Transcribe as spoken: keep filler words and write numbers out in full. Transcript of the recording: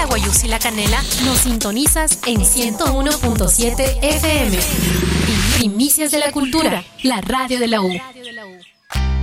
la Guayús y la Canela, nos sintonizas en ciento uno punto siete F M. Primicias de la Cultura, la radio de la U.